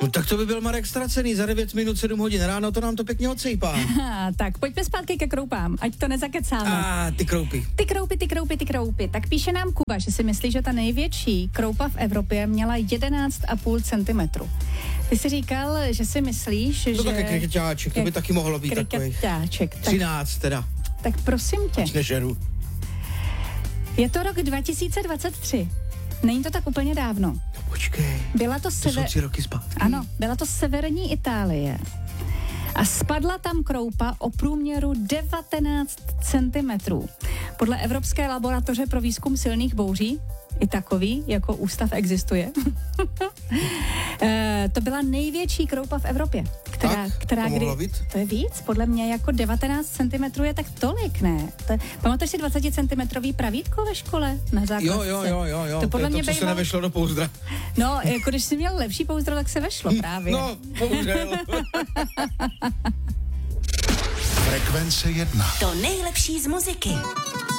No tak to by byl Marek ztracený, za 9 minut 7 hodin ráno, to nám to pěkně odsejpá. Tak pojďme zpátky ke kroupám, ať to nezakecáme. Ty kroupy. Ty kroupy. Tak píše nám Kuba, že si myslí, že ta největší kroupa v Evropě měla 11,5 cm. Ty jsi říkal, že si myslíš, že... To taky krikeťáček, to by taky mohlo být takový. Krikeťáček. 13 teda. Tak prosím tě. Nežeru. Je to rok 2023. Není to tak úplně dávno. No počkej. To jsou 3 roky zpátky. Ano, byla to severní Itálie. A spadla tam kroupa o průměru 19 cm. Podle Evropské laboratoře pro výzkum silných bouří, i takový jako ústav existuje, to byla největší kroupa v Evropě. Která to je víc, podle mě jako 19 cm je tak tolik, ne? Pamatuješ si 20 cm pravítko ve škole na základce? Jo. To podle mě co se nevešlo do pouzdra. No, jako když jsi měl lepší pouzdro, tak se vešlo právě. No, bohužel. Frekvence 1. To nejlepší z muziky.